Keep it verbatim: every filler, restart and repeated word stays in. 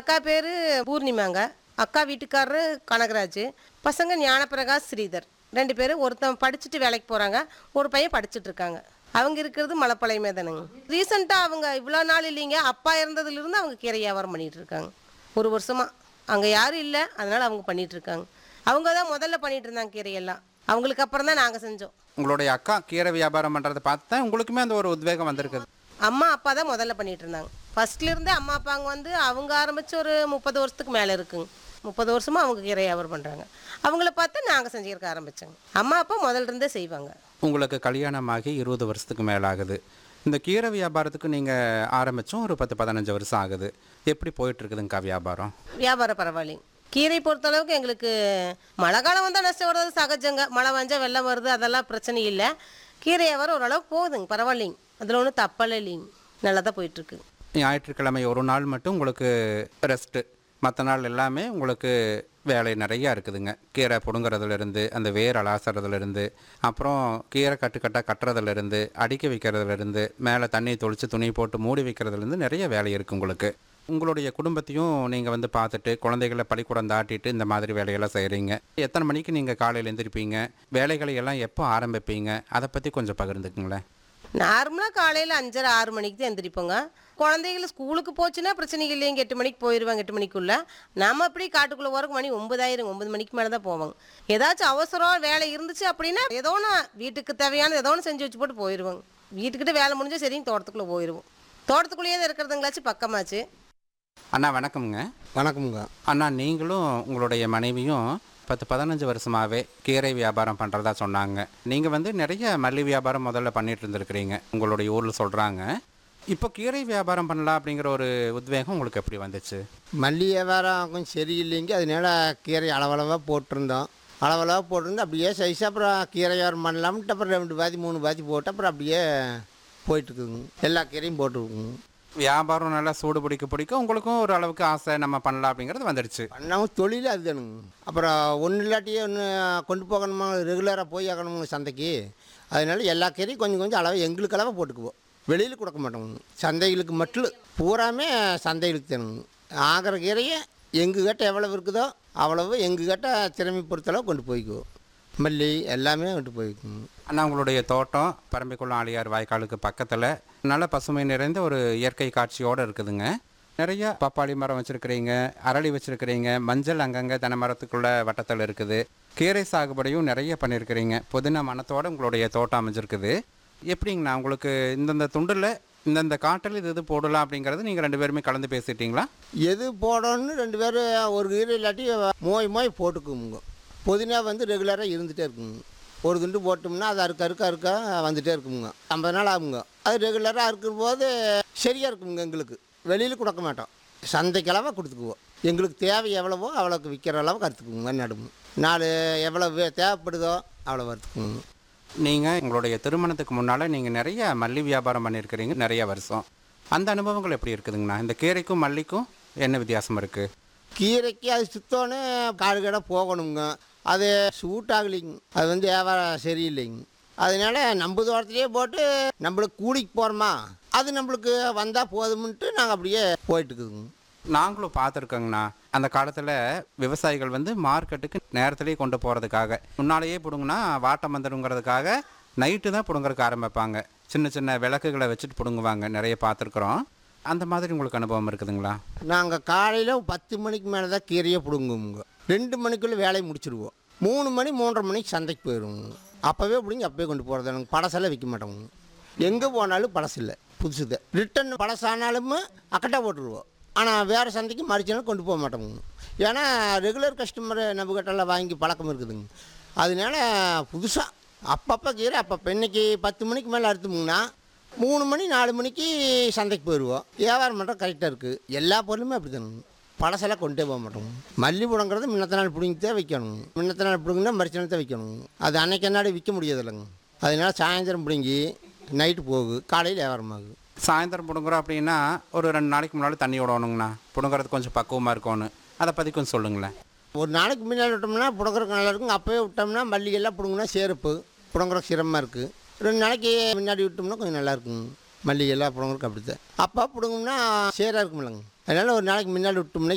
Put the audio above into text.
அக்கா பேர் பூர்ணிமாங்க, அக்கா வீட்டுக்காரரு கனகராஜ், பசங்க ஞானப்பிரகாஷ், ஸ்ரீதர். ரெண்டு பேரும் ஒருத்தன் படிச்சுட்டு வேலைக்கு போகிறாங்க, ஒரு பையன் படிச்சுட்டு இருக்காங்க. அவங்க இருக்கிறது மலைப்பாளையமே தானுங்க. ரீசெண்டாக அவங்க இவ்வளோ நாள் இல்லைங்க, அப்பா இறந்ததுலேருந்து அவங்க கீரை வியாபாரம் பண்ணிகிட்டு இருக்காங்க. ஒரு வருஷமாக அங்கே யாரும் இல்லை, அதனால் அவங்க பண்ணிகிட்டு இருக்காங்க. அவங்க தான் முதல்ல பண்ணிகிட்டு இருந்தாங்க கீரையெல்லாம், அவங்களுக்கு அப்புறம் தான் நாங்கள் செஞ்சோம். உங்களுடைய அக்கா கீரை வியாபாரம் பண்ணுறதை பார்த்து தான் உங்களுக்குமே அந்த ஒரு உத்வேகம் வந்திருக்குது. அம்மா அப்பா தான் முதல்ல பண்ணிகிட்டு இருந்தாங்க. ஃபஸ்ட்லேருந்தே அம்மா அப்பாங்க வந்து அவங்க ஆரம்பித்து ஒரு முப்பது வருஷத்துக்கு மேலே இருக்குங்க. முப்பது வருஷமாக அவங்க கீரை வியாபாரம் பண்ணுறாங்க. அவங்கள பார்த்து நாங்கள் செஞ்சுருக்க ஆரம்பித்தோங்க. அம்மா அப்பா முதல்ல இருந்தே செய்வாங்க. உங்களுக்கு கல்யாணமாகி இருபது வருஷத்துக்கு மேலே ஆகுது. இந்த கீரை வியாபாரத்துக்கு நீங்கள் ஆரம்பித்தோம் ஒரு பத்து பதினஞ்சு வருஷம் ஆகுது. எப்படி போயிட்டுருக்குதுங்கக்கா வியாபாரம்? வியாபாரம் பரவாயில்லைங்க. கீரை பொறுத்தளவுக்கு எங்களுக்கு மழை காலம் வந்தால் நஷ்டம் வர்றது சகஜங்க. மழை வந்தால் வெள்ளம் வருது, அதெல்லாம் பிரச்சனை இல்லை. கீரை வியாபாரம் ஓரளவுக்கு போகுதுங்க, பரவாயில்லைங்க. அதில் ஒன்றும் தப்பல்ல இல்லைங்க, நல்லா தான் போயிட்டுருக்கு. ஞாயிற்றுக்கிழமை ஒரு நாள் மட்டும் உங்களுக்கு ரெஸ்ட்டு, மற்ற நாள் எல்லாமே உங்களுக்கு வேலை நிறையா இருக்குதுங்க. கீரை பிடுங்கிறதுலேருந்து, அந்த வேர் அலாசுறதுலேருந்து, அப்புறம் கீரை கட்டுக்கட்டாக கட்டுறதுலேருந்து, அடிக்க வைக்கிறதுலேருந்து, மேலே தண்ணி தொளித்து துணி போட்டு மூடி வைக்கிறதுலேருந்து நிறைய வேலை இருக்குது உங்களுக்கு. உங்களுடைய குடும்பத்தையும் நீங்கள் வந்து பார்த்துட்டு குழந்தைகளை பள்ளிக்கூடம் தாட்டிட்டு இந்த மாதிரி வேலையெல்லாம் செய்கிறீங்க. எத்தனை மணிக்கு நீங்கள் காலையில் எழுந்திருப்பீங்க? வேலைகளை எல்லாம் எப்போ ஆரம்பிப்பீங்க? அதை பற்றி கொஞ்சம் பகிர்ந்துக்குங்களேன். நார்மலாக காலையில் அஞ்சரை ஆறு மணிக்கு தான் எந்திரிப்போங்க. குழந்தைகள் ஸ்கூலுக்கு போச்சுன்னா பிரச்சனை இல்லைங்க, எட்டு மணிக்கு போயிடுவாங்க. எட்டு மணிக்குள்ளே நம்ம அப்படி காட்டுக்குள்ளே போகிறக்கு மணி ஒன்பதாயிரம், ஒன்பது மணிக்கு மேலே தான் போவாங்க. ஏதாச்சும் அவசரம் வேலை இருந்துச்சு அப்படின்னா ஏதோ ஒன்று வீட்டுக்கு தேவையான ஏதோ ஒன்று செஞ்சு வச்சு போட்டு போயிடுவாங்க. வீட்டுக்கிட்ட வேலை முடிஞ்சால் சரிங்க தோட்டத்துக்குள்ளே போயிடுவோம். தோட்டத்துக்குள்ளேயே தான் இருக்கிறதுங்களாச்சும் பக்கமாச்சு. அண்ணா வணக்கம்ங்க. வணக்கம்ங்க. அண்ணா, நீங்களும் உங்களுடைய மனைவியும் பத்து பதினஞ்சு வருஷமாகவே கீரை வியாபாரம் பண்ணுறதா சொன்னாங்க. நீங்கள் வந்து நிறைய மல்லி வியாபாரம் முதல்ல பண்ணிட்டு இருந்துருக்கிறீங்க, உங்களுடைய ஊரில் சொல்கிறாங்க. இப்போ கீரை வியாபாரம் பண்ணலாம் அப்படிங்கிற ஒரு உத்வேகம் உங்களுக்கு எப்படி வந்துச்சு? மல்லி வியாபாரம் கொஞ்சம் சரியில்லைங்க, அதனால கீரை அளவளவாக போட்டிருந்தோம். அளவளவாக போட்டிருந்து அப்படியே சைஸ் அப்புறம் கீரை வியாபாரம் பண்ணலாம்ட்டு அப்புறம் ரெண்டு பாத்தி மூணு பாத்தி போட்டு அப்புறம் அப்படியே போயிட்டுருக்குங்க. எல்லா கீரையும் போட்டுருக்குங்க. வியாபாரம் நல்லா சூடு பிடிக்க பிடிக்க உங்களுக்கும் ஒரு அளவுக்கு ஆசை நம்ம பண்ணலாம் அப்படிங்கிறது வந்துடுச்சு. பண்ணாமல் தொழில் அதுதானுங்க. அப்புறம் ஒன்று இல்லாட்டியே ஒன்று கொண்டு போகணுமா, ரெகுலராக போய் ஆகணுங்க சந்தைக்கு. அதனால எல்லா கீரையும் கொஞ்சம் கொஞ்சம் அளவு எங்களுக்கு அளவாக போட்டுக்குவோம், வெளியில் கொடுக்க மாட்டோங்க. சந்தைகளுக்கு மட்டும் பூராமே சந்தைகளுக்கு தானுங்க. ஆகிற கீரையை எங்ககிட்ட எவ்வளவு இருக்குதோ அவ்வளவு எங்ககிட்ட திறமை பொறுத்தளவு கொண்டு போய்க்குவோம். மல்லி எல்லாமே கொண்டு போய்க்குங்க. அண்ணா, உங்களுடைய தோட்டம் பரம்பிக்குளம் ஆழியார் வாய்க்காலுக்கு பக்கத்தில் நல்ல பசுமை நிறைந்த ஒரு இயற்கை காட்சியோடு இருக்குதுங்க. நிறைய பப்பாளி மரம் வச்சுருக்கிறீங்க, அரளி வச்சுருக்கிறீங்க, மஞ்சள் அங்கங்கே தென்னை மரத்துக்குள்ள வட்டத்தில் இருக்குது. கீரை சாகுபடியும் நிறைய பண்ணியிருக்கிறீங்க. புதினா மனத்தோடு உங்களுடைய தோட்டம் அமைஞ்சிருக்குது. எப்படிங்கண்ணா உங்களுக்கு இந்தந்த துண்டில் இந்தந்த காட்டில் இது இது போடலாம் அப்படிங்கிறது நீங்கள் ரெண்டு பேருமே கலந்து பேசிட்டீங்களா? எது போடணும்னு ரெண்டு பேரும் ஒரு கீரை இல்லாட்டி மோய் மோய் போட்டுக்குவோங்க. புதினா வந்து ரெகுலராக இருந்துகிட்டே இருக்குங்க. ஒரு துண்டு போட்டோம்னா அது அறுக்க அறுக்க அறுக்க வந்துகிட்டே இருக்குங்க. ஐம்பது நாள் ஆகுங்க. அது ரெகுலராக அறுக்கும் போது சரியாக இருக்குங்க. எங்களுக்கு வெளியில் கொடுக்க மாட்டோம், சந்தைக்களவாக கொடுத்துக்குவோம். எங்களுக்கு தேவை எவ்வளவோ அவ்வளோக்கு விற்கிற அளவுக்கு அறுத்துக்குவோங்க. நடுவோம் நாலு எவ்வளோ தேவைப்படுதோ அவ்வளோ அறுத்துக்குவோங்க. நீங்கள் உங்களுடைய திருமணத்துக்கு முன்னால் நீங்கள் நிறைய மல்லி வியாபாரம் பண்ணியிருக்கிறீங்க நிறைய வருஷம். அந்த அனுபவங்கள் எப்படி இருக்குதுங்கண்ணா? இந்த கீரைக்கும் மல்லிக்கும் என்ன வித்தியாசம் இருக்குது? கீரைக்கு அது சுத்தோன்னு காடு கடை போகணுங்க, அது சூட் ஆகலைங்க. அது வந்து வியாபாரம் சரியில்லைங்க. அதனால நம்ம தோட்டத்திலே போட்டு நம்மளுக்கு கூலிக்கு போகிறோமா அது நம்மளுக்கு வந்தால் போதும்ன்ட்டு நாங்கள் அப்படியே போயிட்டுருக்குதுங்க. நாங்களும் பார்த்துருக்கோங்கண்ணா, அந்த காலத்தில் விவசாயிகள் வந்து மார்க்கெட்டுக்கு நேரத்துலேயே கொண்டு போகிறதுக்காக முன்னாலேயே பிடுங்கினா வாட்டம் வந்துடுங்கிறதுக்காக நைட்டு தான் பிடுங்கிறதுக்கு ஆரம்பிப்பாங்க. சின்ன சின்ன விளக்குகளை வச்சுட்டு பிடுங்குவாங்க, நிறைய பார்த்துருக்குறோம். அந்த மாதிரி உங்களுக்கு அனுபவம் இருக்குதுங்களா? நாங்கள் காலையில் பத்து மணிக்கு மேலே தான் கீரையே பிடுங்குவோங்க. ரெண்டு மணிக்குள்ளே வேலையை முடிச்சுடுவோம். மூணு மணி மூன்றரை மணிக்கு சந்தைக்கு போயிடுவோங்க. அப்போவே பிடிங்கி அப்போயே கொண்டு போகிறது. எனக்கு பழசெல்லாம் விற்க மாட்டோங்க. எங்கே போனாலும் பழசு இல்லை, புதுசு தான். ரிட்டன் பழசானாலும் அக்கட்டா போட்டுருவோம். ஆனால் வேறு சந்தைக்கு மறுச்சினாலும் கொண்டு போக மாட்டோங்க. ஏன்னா ரெகுலர் கஸ்டமர் நம்ம கிட்டலாம் வாங்கி பழக்கம் இருக்குதுங்க. அதனால புதுசாக அப்பப்போ கீரை அப்பப்போ இன்றைக்கி பத்து மணிக்கு மேலே அறுத்துமுங்கன்னா மூணு மணி நாலு மணிக்கு சந்தைக்கு போயிடுவோம். வியாபாரம் பண்ணுறது கரெக்டாக இருக்குது. எல்லா பொருளுமே அப்படி தானுங்க. பழசெல்லாம் கொண்டே போக மாட்டோம். மல்லி புடங்கிறது முன்னத்த நாள் பிடிங்கிட்டே வைக்கணும். முன்னத்த நாள் பிடிங்கினா மறுச்சனத்தை வைக்கணும். அது அன்னைக்கு என்னாடி விற்க முடியாது இல்லைங்க. அதனால சாயந்தரம் பிடுங்கி நைட்டு போகு, காலையில் வியாபாரம் ஆகுது. சாயந்தரம் பிடுங்குறோம் அப்படின்னா ஒரு ரெண்டு நாளைக்கு முன்னாடி தண்ணி விடணுங்கண்ணா, பிடுங்கிறது கொஞ்சம் பக்குவமாக இருக்கணும். அதை பற்றி கொஞ்சம் சொல்லுங்களேன். ஒரு நாளைக்கு முன்னாடி விட்டோம்னா பிடுங்குறதுக்கு நல்லா இருக்குங்க. அப்போயே விட்டோம்னா மல்லிகெல்லாம் பிடுங்குனா சேருப்பு பிடுங்குறதுக்கு சிரமமாக இருக்குது. ரெண்டு நாளைக்கு முன்னாடி விட்டோம்னா கொஞ்சம் நல்லா இருக்குங்க. மல்லிகெல்லாம் பிடுங்குறதுக்கு அப்படி தான். அப்போ பிடுங்கோம்னா சேராக இருக்குமில்லங்க. அதனால் ஒரு நாளைக்கு முன்னாடி விட்டோம்னா